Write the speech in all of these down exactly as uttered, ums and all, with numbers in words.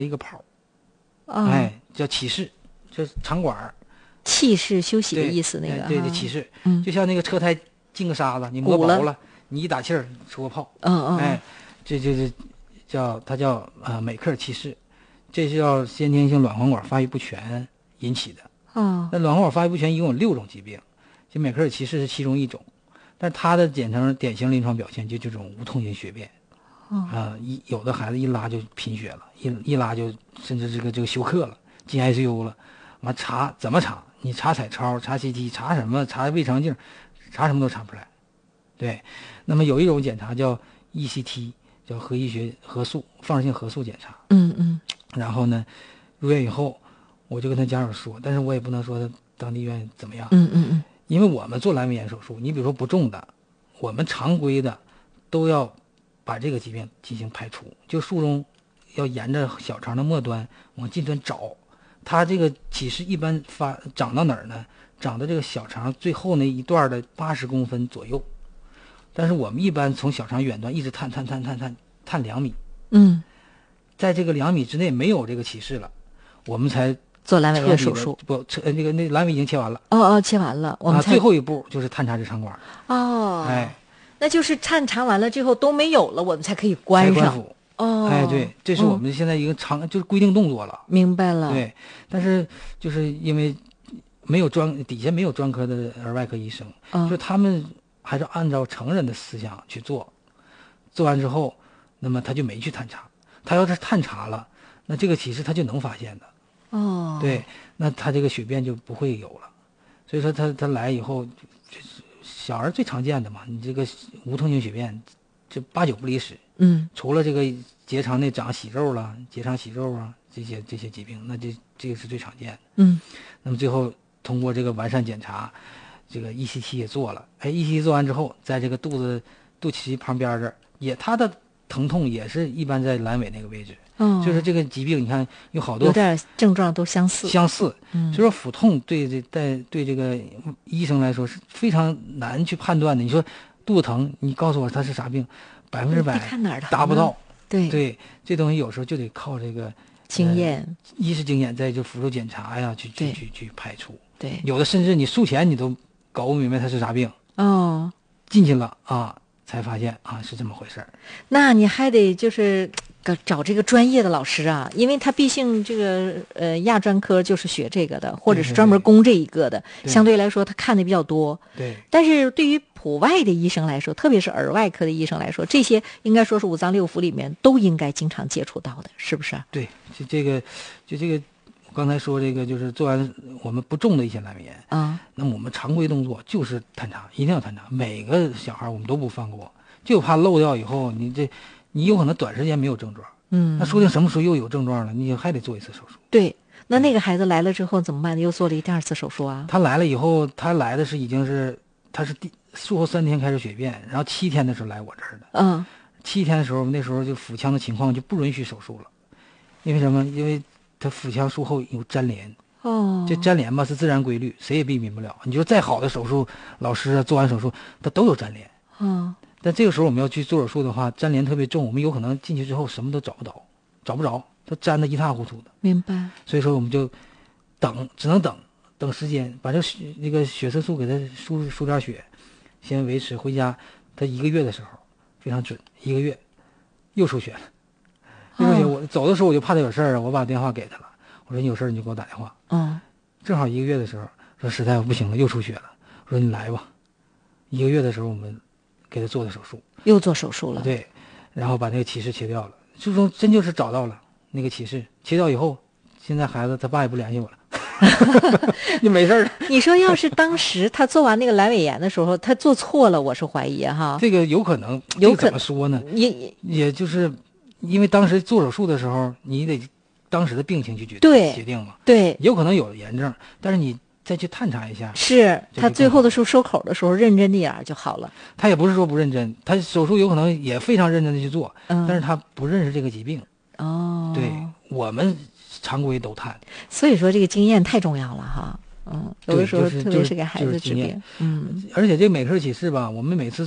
一个泡， 哦、 哎，叫起式，就是肠管。 气是休息的意思，那个对对对，起式， 嗯， 就像那个车胎进个沙子，你磨薄了，了你一打气儿出个泡， 嗯嗯， 哎，这就是叫它叫呃美克尔气室，这是叫先天性卵黄管发育不全引起的。 哦， 那卵黄管发育不全一共有六种疾病，就美克尔气室是其中一种，但是它的简称典型临床表现就这种无痛性血便。啊、 哦呃，一有的孩子一拉就贫血了，一一拉就甚至这个这个休克了，进 I C U 了。完查怎么查？你查彩超、查 C T、查什么？查胃肠镜，查什么都查不出来。对，那么有一种检查叫 E C T， 叫核医学核素放射性核素检查。 嗯嗯。 然后呢，入院以后，我就跟他家长说，但是我也不能说他当地医院怎么样。 嗯嗯嗯。 因为我们做阑尾炎手术，你比如说不重的，我们常规的都要把这个疾病进行排除，就术中要沿着小肠的末端往近端找。它这个起势一般发长到哪儿呢？长到这个小肠最后那一段的八十公分左右。但是我们一般从小肠远端一直探探探探探探两米， 嗯， 在这个两米之内没有这个起势了，我们才做阑尾炎手术。 不，那个那阑尾已经切完了。 哦哦，切完了，我们才、 啊、最后一步就是探查这肠管。 哦， 哎， 那就是探查完了之后都没有了，我们才可以关上。哦， 哎，对，这是我们现在一个常、嗯、就是规定动作了。 明白了。 对，但是就是因为没有专底下没有专科的儿外科医生， 嗯、 就他们还是按照成人的思想去做，做完之后，那么他就没去探查。他要是探查了，那这个起势他就能发现的。 哦， 对，那他这个血便就不会有了。所以说他他来以后，小儿最常见的嘛，你这个无痛性血便，这八九不离十。 嗯， 除了这个结肠内长息肉了、结肠息肉啊这些这些疾病，那这这个是最常见的。 嗯， 那么最后通过这个完善检查，这个 E C T 也做了。哎 ，E C T 做完之后，在这个肚子肚脐旁边这儿，也它的疼痛也是一般在阑尾那个位置。 哦， 就是这个疾病，你看有好多有点症状都相似。 相似， 嗯， 所以说腹痛对这对对这个医生来说是非常难去判断的。你说肚子疼，你告诉我它是啥病？百分之百达不到。 对对，这东西有时候就得靠这个经验， 呃、一是经验，再就辅助检查呀，去去去去排除。 对， 有的甚至你术前你都搞不明白它是啥病。 哦， 进去了啊，才发现啊是这么回事儿。 那你还得就是找这个专业的老师啊，因为他毕竟这个呃亚专科就是学这个的，或者是专门攻这一个的， 对对对， 相对来说他看的比较多。 对。 但是对于普外的医生来说，特别是儿外科的医生来说，这些应该说是五脏六腑里面都应该经常接触到的，是不是？ 对，就这个，就这个，我刚才说这个就是做完我们不重的一些阑尾炎啊， 那么我们常规动作就是探查，一定要探查，每个小孩我们都不放过，就怕漏掉以后你这。你有可能短时间没有症状， 嗯， 那说不定什么时候又有症状了，你还得做一次手术。 对，那那个孩子来了之后怎么办？又做了一第二次手术啊？ 他来了以后，他来的是已经是他是第术后三天开始血便，然后七天的时候来我这儿的。 嗯， 七天的时候，那时候就腹腔的情况就不允许手术了，因为什么？因为他腹腔术后有粘连。 哦， 这粘连吧是自然规律，谁也避免不了。你说再好的手术老师啊，做完手术他都有粘连。 嗯。 但这个时候我们要去做手术的话，粘连特别重，我们有可能进去之后什么都找不着，找不着，都粘得一塌糊涂的。 明白。 所以说我们就等，只能等，等时间，把这个那个血色素给它输输点血，先维持。回家他一个月的时候非常准，一个月又出血了，又出血。我走的时候我就怕他有事儿啊，我把电话给他了，我说你有事儿你就给我打电话。 嗯。 正好一个月的时候说实在不行了，又出血了，我说你来吧。一个月的时候我们。给他做的手术， 又做手术了。 对，然后把那个起势切掉了。最终真就是找到了那个起势，切掉以后，现在孩子他爸也不联系我了，就没事了。 你说要是当时他做完那个阑尾炎的时候，他做错了，我是怀疑哈。 这个有可能， 有可能、 这个、怎么说呢？ 也也就是因为当时做手术的时候，你得当时的病情去决对决定嘛。 对， 有可能有炎症，但是你。再去探查一下， 是他最后的时候收口的时候认真点就好了。 他也不是说不认真，他手术有可能也非常认真的去做， 嗯、 但是他不认识这个疾病。 哦， 对，我们常规都探。 所以说这个经验太重要了哈。嗯，有的时候、 就是、 特别是给孩子治病， 就是、嗯，而且这美克起势吧，我们每次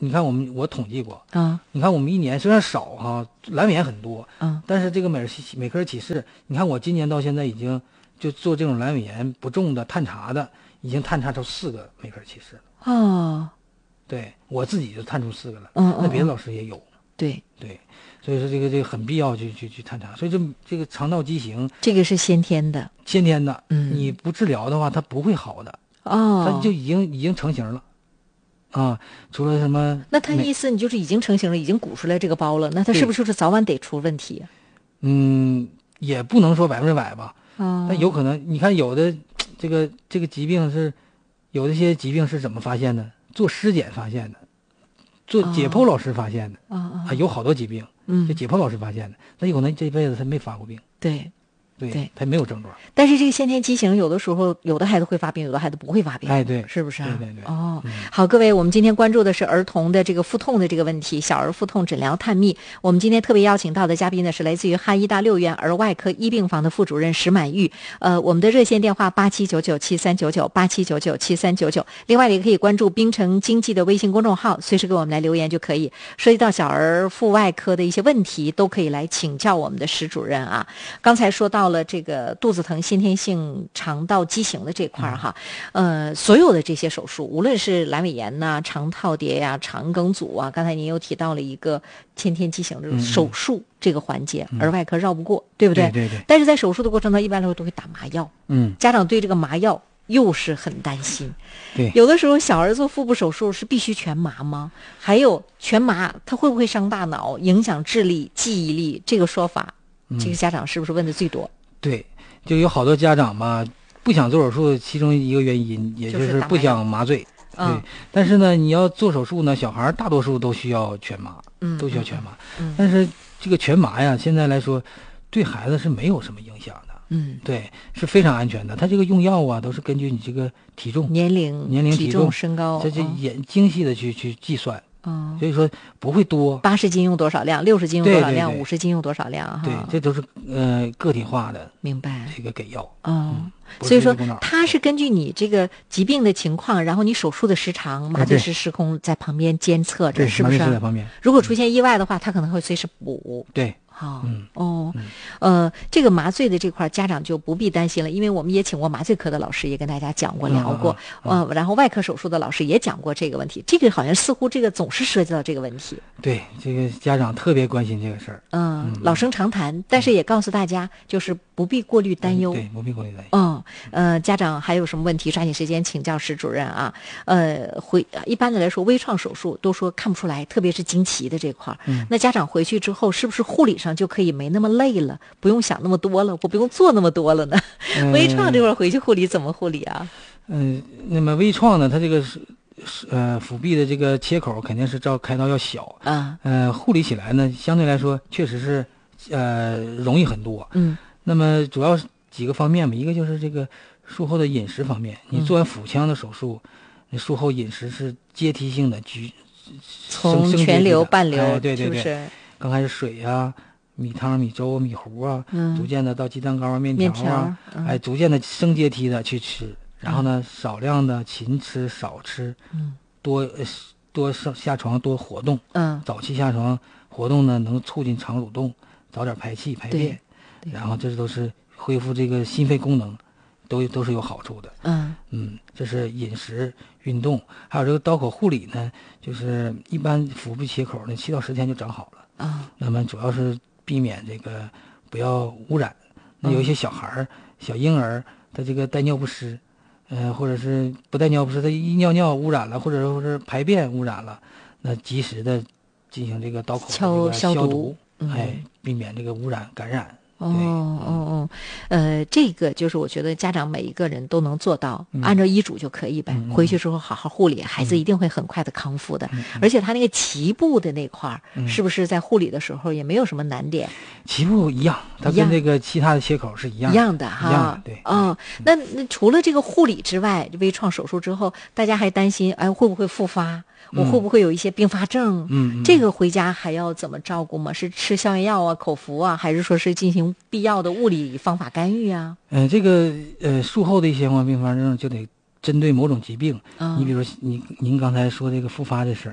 你看我们我统计过啊， 你看我们一年虽然少哈，阑尾炎很多， 嗯， 但是这个美美科启示，你看我今年到现在已经就做这种阑尾炎不重的探查的，已经探查出四个美科启示了。 哦， 对我自己就探出四个了， 嗯嗯， 那别的老师也有。 对对，所以说这个这个很必要去去去探查。所以这这个肠道畸形， 这个是先天的， 先天的， 嗯， 你不治疗的话，它不会好的。 哦， 它就已经已经成型了。啊，除了什么？ 那他意思你就是已经成型了，已经鼓出来这个包了，那他是不是就是早晚得出问题？ 嗯，也不能说百分之百吧。 哦， 但有可能，你看有的这个这个疾病是，有的一些疾病是怎么发现的？做尸检发现的，做解剖老师发现的。 啊啊、 哦，有好多疾病， 嗯， 就解剖老师发现的，那有可能这辈子他没发过病。 对。 对， 对， 他没有症状。 但是这个先天畸形，有的时候有的孩子会发病，有的孩子不会发病。 哎，对， 是不是啊？ 对对对。 哦、 嗯， 好，各位，我们今天关注的是儿童的这个腹痛的这个问题，小儿腹痛诊疗探秘。我们今天特别邀请到的嘉宾呢，是来自于哈医大六院儿外科一病房的副主任石满玉。呃，我们的热线电话八七九九七三九九八七九九七三九九。另外，也可以关注冰城经济的微信公众号，随时给我们来留言就可以。涉及到小儿腹外科的一些问题，都可以来请教我们的石主任啊。刚才说到了这个肚子疼、先天性肠道畸形的这块儿哈，呃，所有的这些手术，无论是阑尾炎呐、肠套叠呀、肠梗阻啊，刚才您又提到了一个先天畸形的手术这个环节， 嗯、 儿外科绕不过，对不对？ 对对对。 但是在手术的过程中，一般来说都会打麻药， 嗯， 家长对这个麻药又是很担心。 对， 有的时候小儿做腹部手术是必须全麻吗？还有全麻它会不会伤大脑、影响智力、记忆力？这个说法， 嗯、 这个家长是不是问的最多？ 对。就有好多家长吧，不想做手术，其中一个原因也就是不想麻醉。 嗯、 对，但是呢，你要做手术呢，小孩大多数都需要全麻， 嗯， 都需要全麻。 嗯， 但是这个全麻呀，现在来说，对孩子是没有什么影响的。 嗯， 对，是非常安全的。它这个用药啊，都是根据你这个体重、 年龄、 年龄、 体重、 身高， 这这也精细的去去计算。 哦， 所以说不会多， 八十斤用多少量，六十斤用多少量，五十斤用多少量？ 对，这都是呃个体化的。 明白。 这个给药。 哦， 嗯、 所以说它是根据你这个疾病的情况，然后你手术的时长，麻醉师时空在旁边监测着，是不是？ 麻醉师在旁边。 如果出现意外的话，他可能会随时补。 对。 好、 嗯， 哦， 嗯、 呃，这个麻醉的这块家长就不必担心了，因为我们也请过麻醉科的老师，也跟大家讲过、聊过， 嗯嗯呃，然后外科手术的老师也讲过这个问题。这个好像似乎这个总是涉及到这个问题。 对，这个家长特别关心这个事儿。 嗯， 嗯老生常谈，但是也告诉大家，就是不必过虑担忧。 对，不必过虑担忧。 嗯，呃，家长还有什么问题，抓紧时间请教石主任啊。呃，回一般的来说，微创手术都说看不出来，特别是经期的这块儿。 嗯， 那家长回去之后，是不是护理上就可以没那么累了，不用想那么多了，我不用做那么多了呢？ 嗯、 微创这块儿回去护理怎么护理啊？ 嗯、呃，那么微创呢，它这个是呃腹壁的这个切口肯定是照开刀要小啊。 呃，护理起来呢，相对来说确实是呃容易很多。 嗯。 那么主要几个方面嘛，一个就是这个术后的饮食方面，你做完腹腔的手术，你、嗯、术后饮食是阶梯性的，局从全流、半流， 哎、对对对， 是不是？ 刚开始水啊。米汤、米粥、米糊啊， 嗯、 逐渐的到鸡蛋糕啊、面条啊， 嗯、 哎，逐渐的升阶梯的去吃，然后呢，嗯、少量的勤吃少吃， 嗯， 多呃多上下床多活动， 嗯， 早期下床活动呢，能促进肠蠕动，早点排气排便，然后这都是恢复这个心肺功能，都都是有好处的。 嗯嗯，这是饮食、运动，还有这个刀口护理呢，就是一般腹部切口呢，七到十天就长好了啊。 嗯、那么主要是避免这个不要污染。那有一些小孩儿、嗯、小婴儿，他这个带尿不湿，呃，或者是不带尿不湿，他一尿尿污染了，或者说是排便污染了，那及时的进行这个刀口的消消毒， 嗯、 哎，避免这个污染感染。 哦哦哦，呃，这个就是我觉得家长每一个人都能做到， 嗯、 按照医嘱就可以呗。 嗯、 回去之后好好护理，孩子一定会很快的康复的。 嗯、 而且他那个脐部的那块儿， 嗯、 是不是在护理的时候也没有什么难点？ 脐部一样，它跟那个其他的切口是一样一样的哈。 一样的，对。 哦，那那除了这个护理之外，微创手术之后，大家还担心，哎，会不会复发？我会不会有一些并发症？ 嗯， 这个回家还要怎么照顾吗？是吃消炎药啊、口服啊，还是说是进行必要的物理方法干预啊？ 嗯、呃，这个呃术后的一些相关并发症就得针对某种疾病。 嗯、 你比如说您您刚才说这个复发这事儿，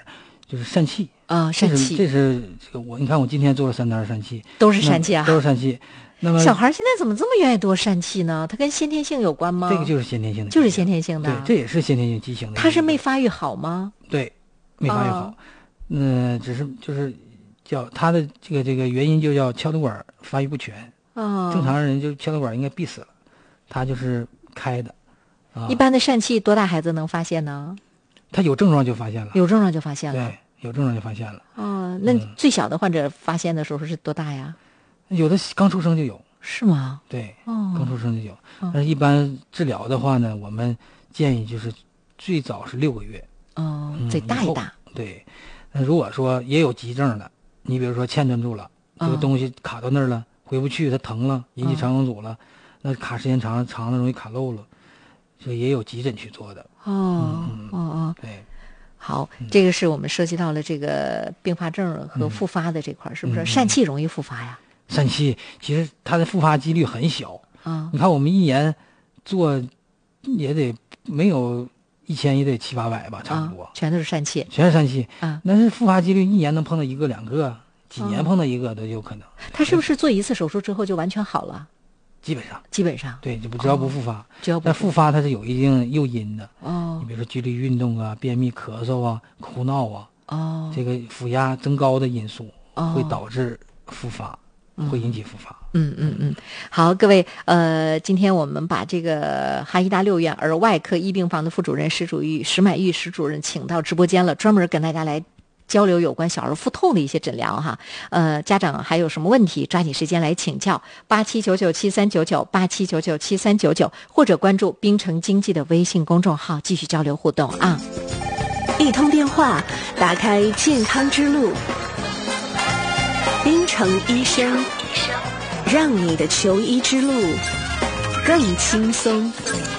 就是疝气啊，疝气， 这是这个我你看我今天做了三单疝气， 都是疝气啊， 都是疝气。那么小孩现在怎么这么愿意多疝气呢？它跟先天性有关吗？ 这个就是先天性的， 就是先天性的， 对，这也是先天性畸形的。 它是没发育好吗？ 对，没发育好，嗯、哦呃，只是就是叫它的这个这个原因就叫窍毒管发育不全。 哦， 正常人就窍毒管应该闭死了，它就是开的。啊， 一般的疝气多大孩子能发现呢？ 他有症状就发现了， 有症状就发现了。 对，有症状就发现了。 哦，那最小的患者发现的时候是多大呀？ 有的刚出生就有。 是吗？ 对， 哦， 刚出生就有。 哦、 但是一般治疗的话呢，我们建议就是最早是六个月。 哦，得大一大。 对，那如果说也有急症的，你比如说嵌顿住了，这个东西卡到那儿了，回不去，它疼了，引起肠梗阻了，那卡时间长了，肠子容易卡漏了，这也有急诊去做的。 哦，哦哦， 对。 好，这个是我们涉及到了这个并发症和复发的这块，是不是？疝气容易复发呀？ 疝气其实它的复发几率很小啊！ 你看我们一年做也得没有一千也得七八百吧，差不多， 啊、全都是疝气， 全是疝气啊！ 但是复发几率一年能碰到一个两个，几年碰到一个都有可能。 他是不是做一次手术之后就完全好了？ 基本上， 基本上对，就不只要不复发， 哦、只要不但复发它是有一定诱因的哦。 你比如说剧烈运动啊、便秘、咳嗽啊、哭闹啊， 哦， 这个腹压增高的因素、 哦、 会导致复发。会引起复发。 嗯嗯嗯，好，各位，呃，今天我们把这个哈医大六院儿外科一病房的副主任石主玉石满玉石主任请到直播间了，专门跟大家来交流有关小儿腹痛的一些诊疗哈。呃，家长还有什么问题，抓紧时间来请教八七九九七三九九八七九九七三九九，或者关注冰城经济的微信公众号继续交流互动啊。 一通电话，打开健康之路。冰城医生，让你的求医之路更轻松。